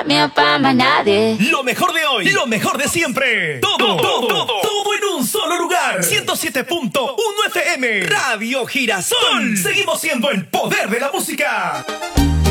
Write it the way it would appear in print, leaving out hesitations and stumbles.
mío pa' más nadie. Lo mejor de hoy, lo mejor de siempre. Todo en un solo lugar. 107.1 FM. Radio Girasol. Seguimos siendo el poder de la música.